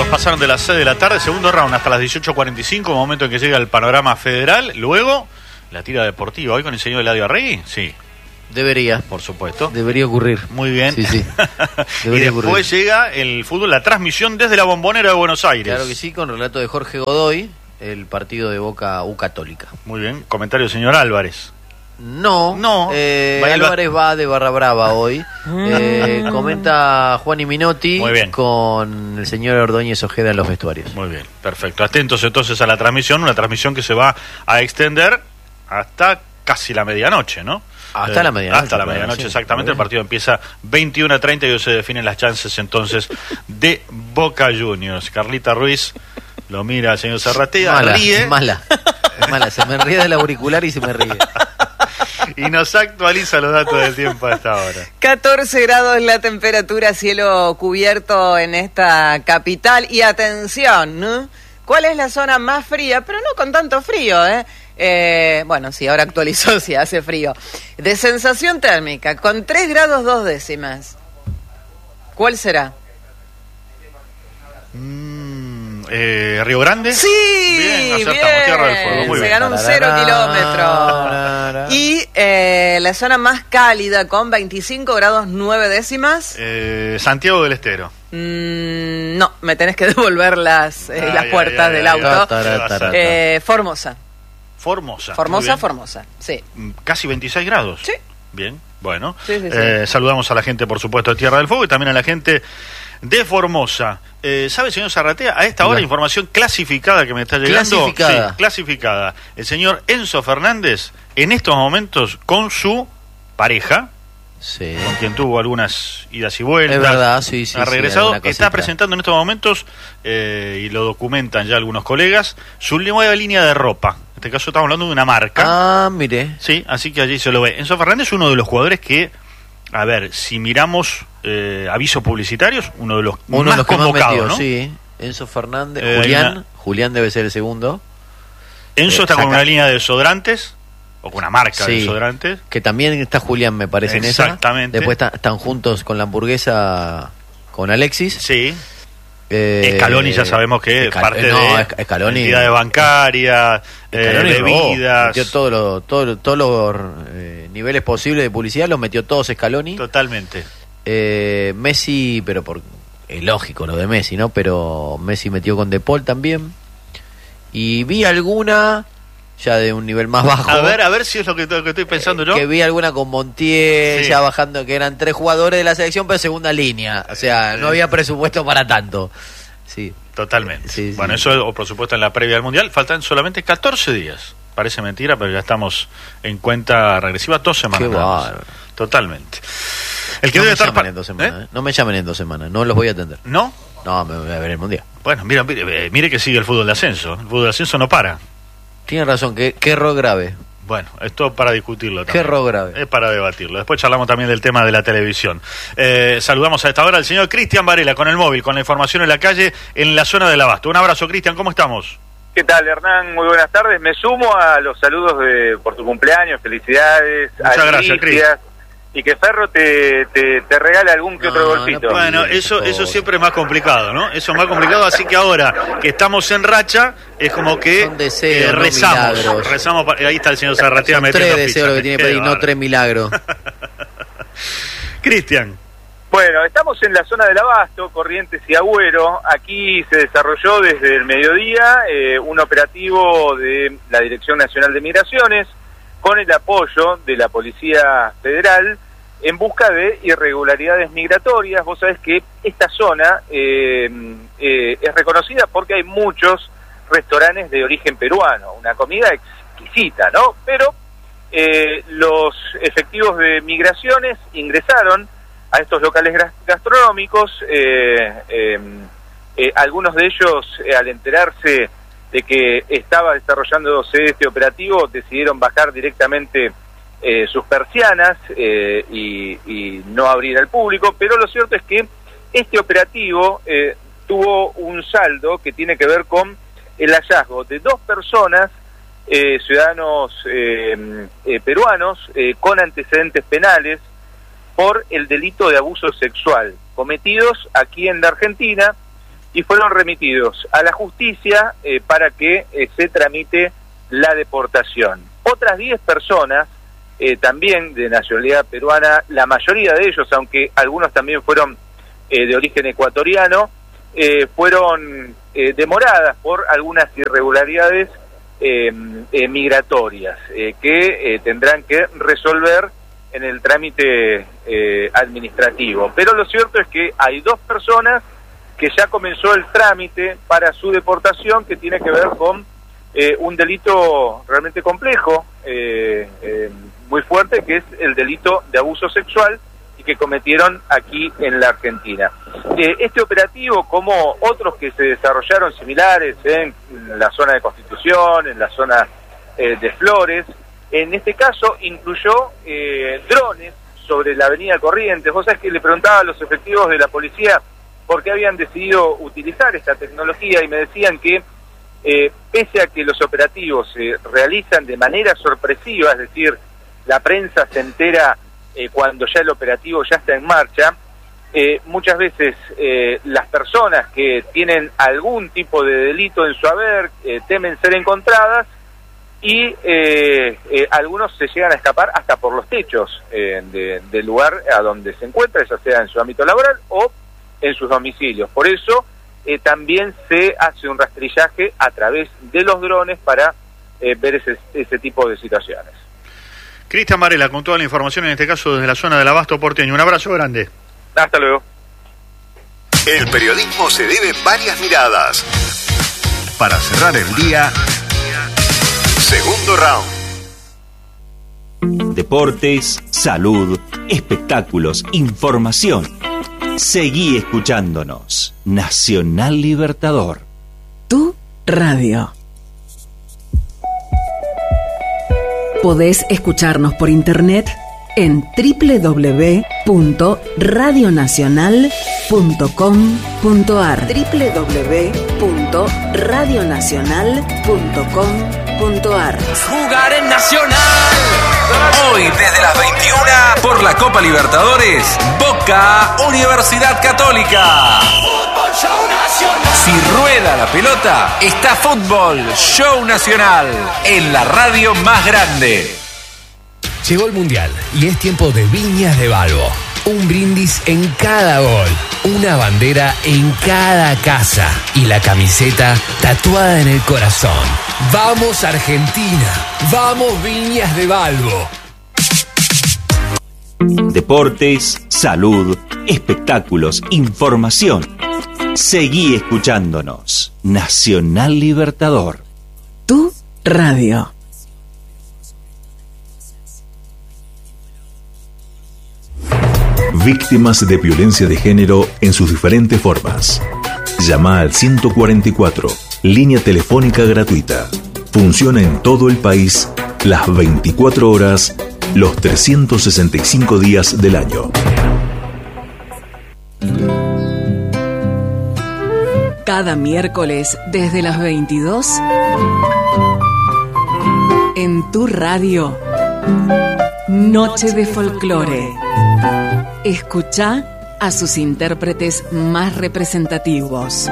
minutos pasaron de las 6 de la tarde, segundo round hasta las 18:45, momento en que llega el panorama federal. Luego, la tira deportiva. ¿Hoy con el señor Eladio Arregui? Sí. Debería. Por supuesto. Debería ocurrir. Muy bien. Sí, sí. Y después llega el fútbol, la transmisión desde la Bombonera de Buenos Aires. Claro que sí, con relato de Jorge Godoy, el partido de Boca U Católica. Muy bien. Comentario del señor Álvarez. No. Álvarez va de barra brava hoy. Comenta Juan y Minotti con el señor Ordóñez Ojeda en los vestuarios. Muy bien, perfecto. Atentos entonces a la transmisión, una transmisión que se va a extender hasta casi la medianoche, ¿no? Hasta la medianoche. Hasta la medianoche, sí, exactamente. El partido empieza 21:30 y hoy se definen las chances entonces de Boca Juniors. Carlita Ruiz lo mira al señor Zarratea, ríe. Mala. Se me ríe del auricular y se me ríe. Y nos actualiza los datos del tiempo a esta hora. 14 grados la temperatura, cielo cubierto en esta capital. Y atención, ¿no? ¿Cuál es la zona más fría? Pero no con tanto frío, bueno, sí, ahora actualizó, sí, hace frío. De sensación térmica, con 3 grados 2 décimas. ¿Cuál será? ¿Río Grande? Sí, bien, acertamos, Tierra del Fuego, muy se bien. ganó un 0 kilómetro. Y la zona más cálida con 25 grados 9 décimas. Santiago del Estero. No, me tenés que devolver las puertas del auto. Formosa. Formosa, sí. Casi 26 grados. Sí. Bien, bueno. Sí. Saludamos a la gente, por supuesto, de Tierra del Fuego y también a la gente de Formosa. ¿Sabe, señor Zarratea? A esta hora, información clasificada que me está llegando. Clasificada. Sí, clasificada. El señor Enzo Fernández, en estos momentos, con su pareja, sí, con quien tuvo algunas idas y vueltas. Es verdad, sí. Ha regresado, está presentando en estos momentos, y lo documentan ya algunos colegas, su nueva línea de ropa. En este caso estamos hablando de una marca. Ah, mire. Sí, así que allí se lo ve. Enzo Fernández es uno de los jugadores que, a ver, si miramos avisos publicitarios, uno de los más convocados, ¿no? Sí, Enzo Fernández, Julián debe ser el segundo. Enzo está con una línea de desodorantes, o con una marca de desodorantes. Que también está Julián, me parece, en esa. Exactamente. Después están juntos con la hamburguesa con Alexis. Sí. Scaloni ya sabemos que parte de Scaloni, entidades bancarias, bebidas. Metió todos los niveles posibles de publicidad, los metió todos Scaloni. Totalmente. Messi, pero es lógico lo de Messi, ¿no? Pero Messi metió con De Paul también. Y vi alguna ya de un nivel más bajo. A ver si es lo que estoy pensando yo. Que vi alguna con Montiel, ya bajando, que eran 3 jugadores de la selección, pero segunda línea. O sea, no había presupuesto para tanto. Sí. Totalmente. Sí, bueno, eso, por supuesto, en la previa del Mundial. Faltan solamente 14 días. Parece mentira, pero ya estamos en cuenta regresiva 2 semanas. Qué bárbaro. Totalmente. El que no debe me estar llamen en 2 semanas, No me llamen en 2 semanas, no los voy a atender. ¿No? No, me voy a ver el Mundial. Bueno, mire que sigue el fútbol de ascenso. El fútbol de ascenso no para. Tiene razón, qué error grave. Bueno, esto para discutirlo también. Qué error grave. Es para debatirlo. Después charlamos también del tema de la televisión. Saludamos a esta hora al señor Cristian Varela con el móvil, con la información en la calle, en la zona del Abasto. Un abrazo, Cristian, ¿cómo estamos? ¿Qué tal, Hernán? Muy buenas tardes. Me sumo a los saludos por tu cumpleaños. Felicidades. Muchas gracias, Cristian. Y que Ferro te regale algún que otro golcito. Bueno, eso siempre es más complicado, ¿no? Eso es más complicado, así que ahora que estamos en racha, es como que son deseos, rezamos. No rezamos ahí está el señor Zarratea metiendo 3 deseos lo que tiene que pedir, no 3 milagros. Cristian. Bueno, estamos en la zona del Abasto, Corrientes y Agüero. Aquí se desarrolló desde el mediodía un operativo de la Dirección Nacional de Migraciones con el apoyo de la Policía Federal en busca de irregularidades migratorias. Vos sabés que esta zona es reconocida porque hay muchos restaurantes de origen peruano, una comida exquisita, ¿no? Pero los efectivos de migraciones ingresaron a estos locales gastronómicos, algunos de ellos, al enterarse de que estaba desarrollándose este operativo, decidieron bajar directamente sus persianas y no abrir al público, pero lo cierto es que este operativo tuvo un saldo que tiene que ver con el hallazgo de 2 personas, ciudadanos peruanos, con antecedentes penales por el delito de abuso sexual, cometidos aquí en la Argentina y fueron remitidos a la justicia para que se tramite la deportación. Otras 10 personas, también de nacionalidad peruana, la mayoría de ellos, aunque algunos también fueron de origen ecuatoriano, fueron demoradas por algunas irregularidades migratorias que tendrán que resolver en el trámite administrativo. Pero lo cierto es que hay 2 personas que ya comenzó el trámite para su deportación, que tiene que ver con un delito realmente complejo, muy fuerte, que es el delito de abuso sexual, y que cometieron aquí en la Argentina. Este operativo, como otros que se desarrollaron similares en la zona de Constitución, en la zona de Flores, en este caso incluyó drones sobre la avenida Corrientes. Vos sabés que le preguntaba a los efectivos de la policía por qué habían decidido utilizar esta tecnología, y me decían que pese a que los operativos se realizan de manera sorpresiva, es decir, la prensa se entera cuando ya el operativo ya está en marcha, muchas veces las personas que tienen algún tipo de delito en su haber temen ser encontradas, y algunos se llegan a escapar hasta por los techos del lugar a donde se encuentra, ya sea en su ámbito laboral o en sus domicilios. Por eso también se hace un rastrillaje a través de los drones para ver ese tipo de situaciones. Cristian Varela con toda la información, en este caso desde la zona del Abasto porteño. Un abrazo grande. Hasta luego. El periodismo se debe varias miradas. Para cerrar el día, segundo round. Deportes, salud, espectáculos, información. Seguí escuchándonos. Nacional Libertador. Tu radio. Podés escucharnos por internet en www.radionacional.com.ar www.radionacional.com.ar Jugar en Nacional. Hoy desde las 21 por la Copa Libertadores, Boca Universidad Católica. Si rueda la pelota, está Fútbol Show Nacional en la radio más grande. Llegó el Mundial y es tiempo de Viñas de Balbo. Un brindis en cada gol, una bandera en cada casa y la camiseta tatuada en el corazón. ¡Vamos Argentina! ¡Vamos Viñas de Balbo! Deportes, salud, espectáculos, información. Seguí escuchándonos. Nacional Libertador. Tu radio. Víctimas de violencia de género en sus diferentes formas. Llama al 144, línea telefónica gratuita. Funciona en todo el país, las 24 horas, los 365 días del año. Cada miércoles desde las 22 en tu radio. Noche de Folclore. Escucha a sus intérpretes más representativos.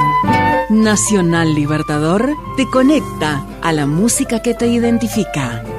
Nacional Libertador te conecta a la música que te identifica.